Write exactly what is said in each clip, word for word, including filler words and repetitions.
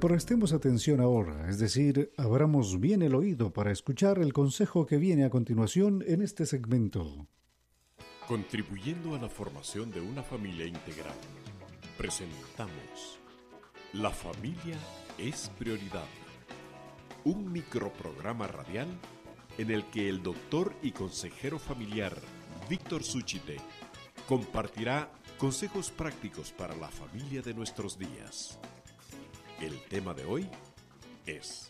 Prestemos atención ahora, es decir, abramos bien el oído para escuchar el consejo que viene a continuación en este segmento. Contribuyendo a la formación de una familia integral, presentamos La familia es prioridad, un microprograma radial en el que el doctor y consejero familiar Víctor Súchite compartirá consejos prácticos para la familia de nuestros días. El tema de hoy es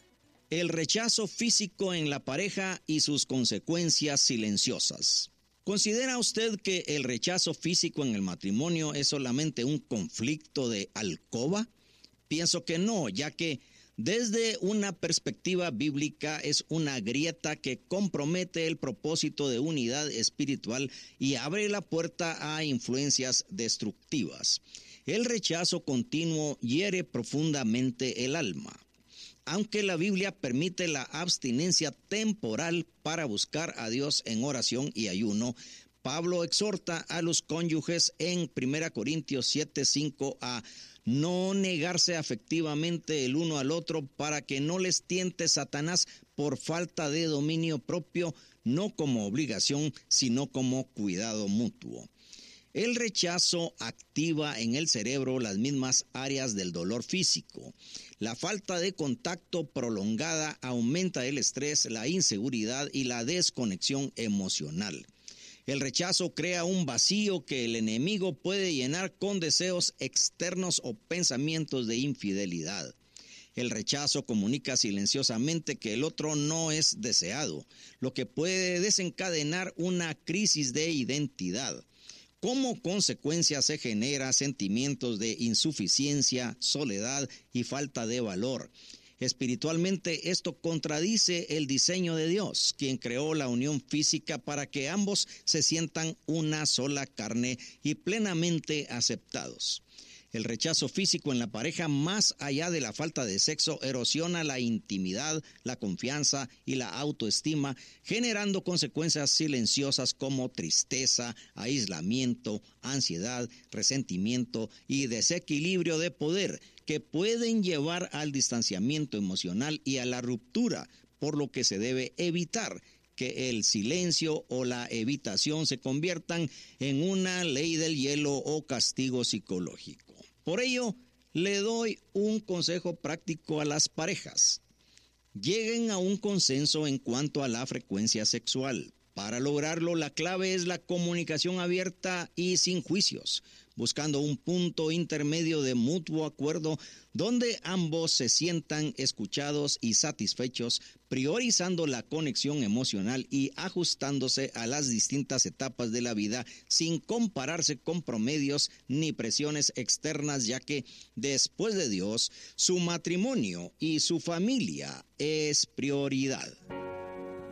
el rechazo físico en la pareja y sus consecuencias silenciosas. ¿Considera usted que el rechazo físico en el matrimonio es solamente un conflicto de alcoba? Pienso que no, ya que desde una perspectiva bíblica es una grieta que compromete el propósito de unidad espiritual y abre la puerta a influencias destructivas. El rechazo continuo hiere profundamente el alma. Aunque la Biblia permite la abstinencia temporal para buscar a Dios en oración y ayuno, Pablo exhorta a los cónyuges en primera Corintios siete cinco a no negarse afectivamente el uno al otro para que no les tiente Satanás por falta de dominio propio, no como obligación, sino como cuidado mutuo. El rechazo activa en el cerebro las mismas áreas del dolor físico. La falta de contacto prolongada aumenta el estrés, la inseguridad y la desconexión emocional. El rechazo crea un vacío que el enemigo puede llenar con deseos externos o pensamientos de infidelidad. El rechazo comunica silenciosamente que el otro no es deseado, lo que puede desencadenar una crisis de identidad. Como consecuencia se genera sentimientos de insuficiencia, soledad y falta de valor. Espiritualmente, esto contradice el diseño de Dios, quien creó la unión física para que ambos se sientan una sola carne y plenamente aceptados. El rechazo físico en la pareja, más allá de la falta de sexo, erosiona la intimidad, la confianza y la autoestima, generando consecuencias silenciosas como tristeza, aislamiento, ansiedad, resentimiento y desequilibrio de poder, que pueden llevar al distanciamiento emocional y a la ruptura, por lo que se debe evitar que el silencio o la evitación se conviertan en una ley del hielo o castigo psicológico. Por ello, le doy un consejo práctico a las parejas. Lleguen a un consenso en cuanto a la frecuencia sexual. Para lograrlo, la clave es la comunicación abierta y sin juicios, buscando un punto intermedio de mutuo acuerdo donde ambos se sientan escuchados y satisfechos, priorizando la conexión emocional y ajustándose a las distintas etapas de la vida sin compararse con promedios ni presiones externas, ya que después de Dios, su matrimonio y su familia es prioridad.